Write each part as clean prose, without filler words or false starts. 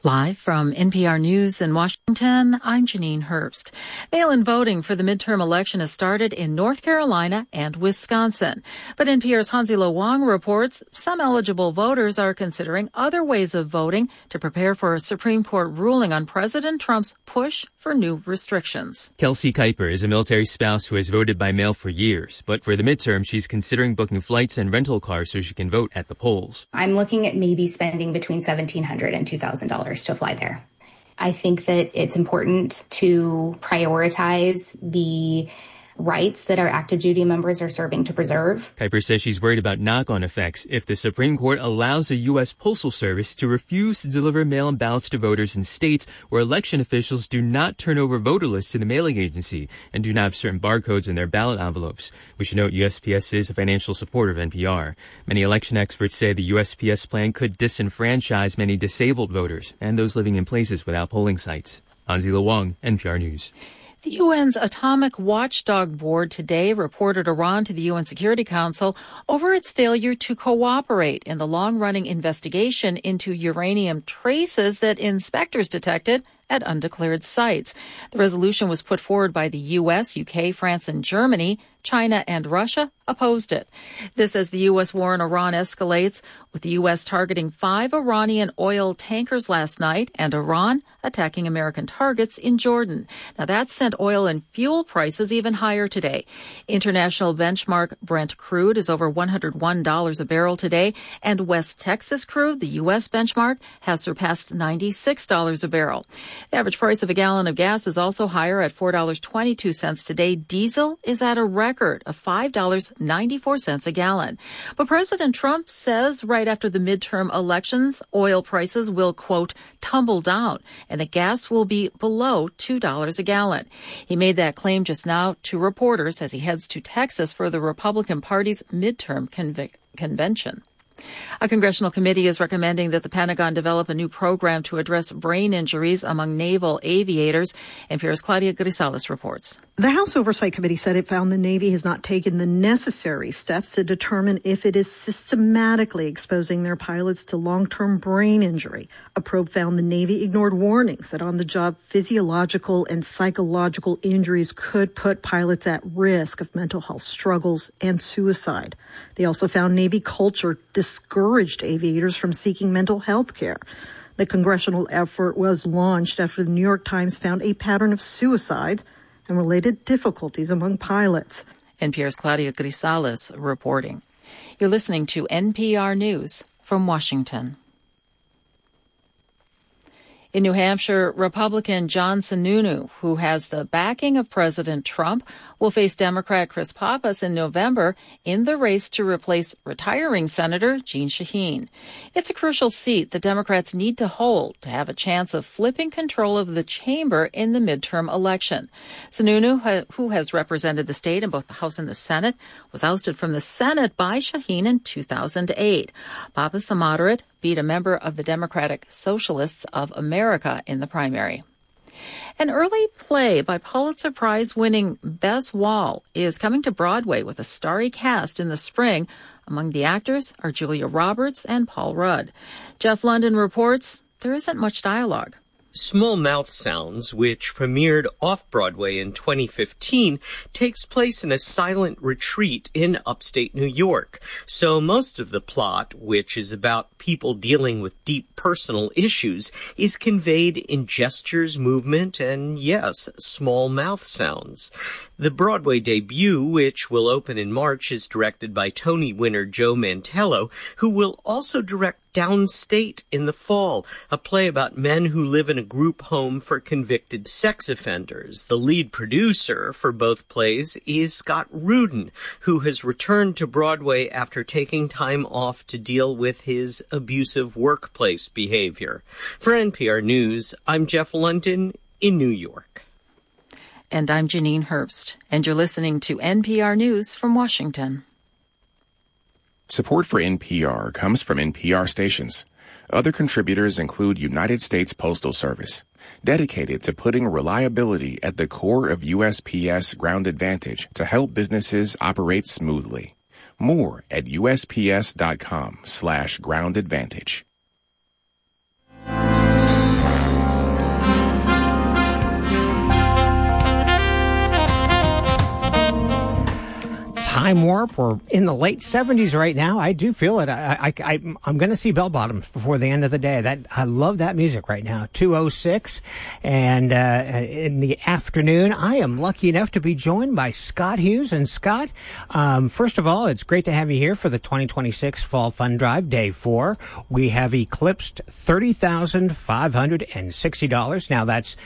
Live from NPR News in Washington, I'm Janine Herbst. Mail-in voting for the midterm election has started in North Carolina and Wisconsin. But NPR's Hansi-Lo Wang reports some eligible voters are considering other ways of voting to prepare for a Supreme Court ruling on President Trump's push for new restrictions. Kelsey Kuiper is a military spouse who has voted by mail for years. But for the midterm, she's considering booking flights and rental cars so she can vote at the polls. I'm looking at maybe spending between $1,700 and $2,000 to fly there. I think that it's important to prioritize the rights that our active duty members are serving to preserve. Kuiper says she's worried about knock-on effects if the Supreme Court allows the U.S. Postal Service to refuse to deliver mail-in ballots to voters in states where election officials do not turn over voter lists to the mailing agency and do not have certain barcodes in their ballot envelopes. We should note USPS is a financial supporter of NPR. Many election experts say the USPS plan could disenfranchise many disabled voters and those living in places without polling sites. Hansi-Lo Wang, NPR News. The UN's Atomic Watchdog Board today reported Iran to the UN Security Council over its failure to cooperate in the long-running investigation into uranium traces that inspectors detected at undeclared sites. The resolution was put forward by the U.S., UK, France, and Germany. China and Russia opposed it. This as the U.S. war in Iran escalates, with the U.S. targeting 5 Iranian oil tankers last night and Iran attacking American targets in Jordan. Now that sent oil and fuel prices even higher today. International benchmark Brent crude is over $101 a barrel today, and West Texas crude, the U.S. benchmark, has surpassed $96 a barrel. The average price of a gallon of gas is also higher at $4.22 today. Diesel is at a record of $5.94 a gallon. But President Trump says right after the midterm elections, oil prices will, quote, tumble down and that gas will be below $2 a gallon. He made that claim just now to reporters as he heads to Texas for the Republican Party's midterm convention. A congressional committee is recommending that the Pentagon develop a new program to address brain injuries among naval aviators. NPR's Claudia Grisales reports. The House Oversight Committee said it found the Navy has not taken the necessary steps to determine if it is systematically exposing their pilots to long-term brain injury. A probe found the Navy ignored warnings that on-the-job physiological and psychological injuries could put pilots at risk of mental health struggles and suicide. They also found Navy culture discouraged aviators from seeking mental health care. The congressional effort was launched after the New York Times found a pattern of suicides and related difficulties among pilots. NPR's Claudia Grisales reporting. You're listening to NPR News from Washington. In New Hampshire, Republican John Sununu, who has the backing of President Trump, will face Democrat Chris Pappas in November in the race to replace retiring Senator Jeanne Shaheen. It's a crucial seat the Democrats need to hold to have a chance of flipping control of the chamber in the midterm election. Sununu, who has represented the state in both the House and the Senate, was ousted from the Senate by Shaheen in 2008. Pappas, a moderate, beat a member of the Democratic Socialists of America in the primary. An early play by Pulitzer Prize-winning Bess Wall is coming to Broadway with a starry cast in the spring. Among the actors are Julia Roberts and Paul Rudd. Jeff London reports there isn't much dialogue. Small Mouth Sounds, which premiered off-Broadway in 2015, takes place in a silent retreat in upstate New York. So most of the plot, which is about people dealing with deep personal issues, is conveyed in gestures, movement, and, yes, small mouth sounds. The Broadway debut, which will open in March, is directed by Tony winner Joe Mantello, who will also direct Downstate in the fall, a play about men who live in a group home for convicted sex offenders. The lead producer for both plays is Scott Rudin, who has returned to Broadway after taking time off to deal with his abusive workplace behavior. For NPR News, I'm Jeff London in New York. And I'm Janine Herbst, and you're listening to NPR News from Washington. Support for NPR comes from NPR stations. Other contributors include United States Postal Service, dedicated to putting reliability at the core of USPS Ground Advantage to help businesses operate smoothly. More at USPS.com/groundadvantage. time warp. We're in the late 70s right now. I do feel it. I'm going to see bell bottoms before the end of the day. I love that music right now. 2:06, and in the afternoon, I am lucky enough to be joined by Scott Hughes. And Scott, first of all, it's great to have you here for the 2026 Fall Fund Drive, Day 4. We have eclipsed $30,560. Now that's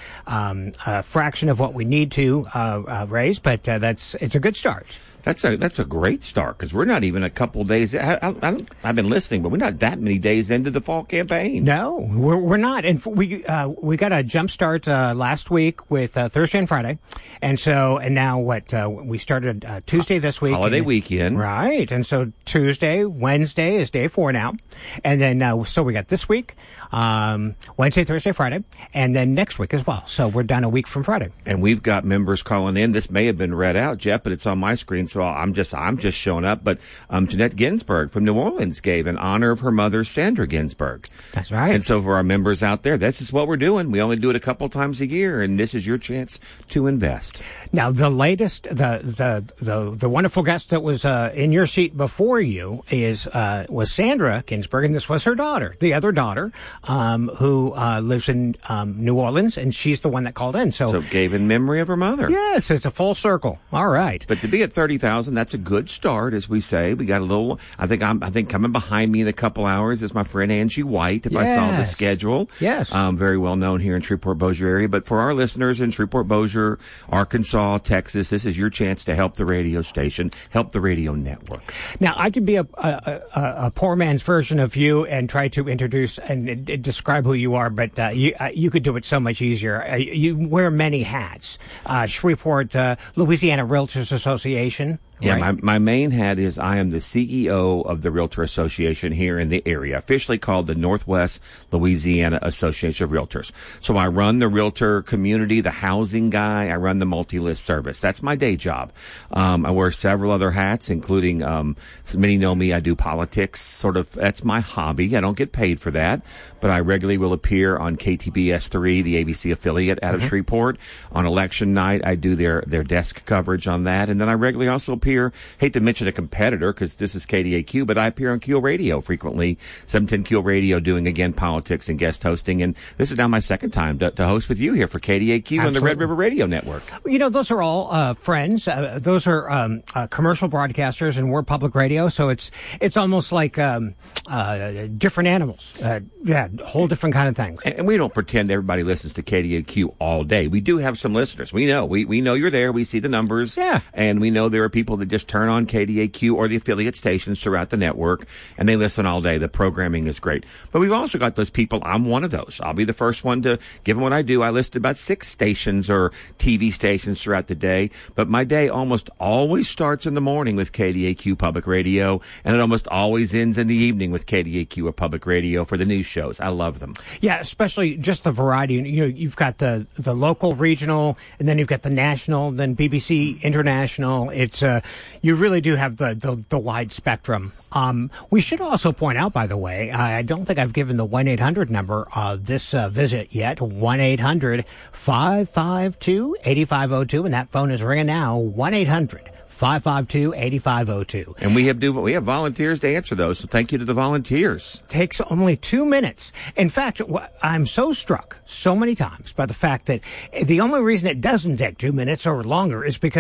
a fraction of what we need to raise, but it's a good start. That's a great start, because we're not even a couple days. I've been listening, but we're not that many days into the fall campaign. No, we're not. And we got a jump start last week with Thursday and Friday, and now we started Tuesday this week. Holiday weekend, right? And so Tuesday, Wednesday is Day 4 now, and then so we got this week, Wednesday, Thursday, Friday, and then next week as well. So we're done a week from Friday. And we've got members calling in. This may have been read out, Jeff, but it's on my screen. So I'm just showing up. But Jeanette Ginsburg from New Orleans gave in honor of her mother, Sandra Ginsburg. That's right. And so for our members out there, this is what we're doing. We only do it a couple times a year, and this is your chance to invest. Now, the latest, the wonderful guest that was in your seat before you was Sandra Ginsburg, and this was her daughter, the other daughter, who lives in New Orleans, and she's the one that called in. So gave in memory of her mother. Yes, it's a full circle. All right. But to be at 30,000, that's a good start, as we say. We got a little. I think coming behind me in a couple hours is my friend Angie White. If I saw the schedule, yes, very well known here in Shreveport-Bossier area. But for our listeners in Shreveport-Bossier, Arkansas, Texas, this is your chance to help the radio station, help the radio network. Now, I could be a poor man's version of you and try to introduce and describe who you are, but you could do it so much easier. You wear many hats. Shreveport, Louisiana Realtors Association. Yeah, right? my main hat is I am the CEO of the Realtor Association here in the area, officially called the Northwest Louisiana Association of Realtors. So I run the realtor community, the housing guy. I run the multi-list service. That's my day job. I wear several other hats, including, many know me, I do politics, sort of. That's my hobby. I don't get paid for that, but I regularly will appear on KTBS3, the ABC affiliate out of Shreveport. On election night, I do their desk coverage on that, and then I regularly also appear, hate to mention a competitor because this is KDAQ, but I appear on Keel Radio frequently, 710 Keel Radio, doing again politics and guest hosting. And this is now my second time to host with you here for KDAQ. Absolutely. On the Red River Radio Network. You know, those are all friends. Those are commercial broadcasters, and we're public radio, so it's almost like different animals. A whole different kind of things. And we don't pretend everybody listens to KDAQ all day. We do have some listeners. We know. We know you're there. We see the numbers. Yeah. And we know there are people that just turn on KDAQ or the affiliate stations throughout the network, and they listen all day. The programming is great. But we've also got those people. I'm one of those. I'll be the first one to give them what I do. I list about 6 stations or TV stations throughout the day, but my day almost always starts in the morning with KDAQ Public Radio, and it almost always ends in the evening with KDAQ or Public Radio for the news shows. I love them. Yeah, especially just the variety. You know, you've got the local, regional, and then you've got the national, then BBC International. It's you really do have the wide spectrum. We should also point out, by the way, I don't think I've given the 1-800 number this visit yet. 1-800-552-8502, and that phone is ringing now. 1-800-552-8502. And we have volunteers to answer those, so thank you to the volunteers. Takes only 2 minutes. In fact, I'm so struck so many times by the fact that the only reason it doesn't take 2 minutes or longer is because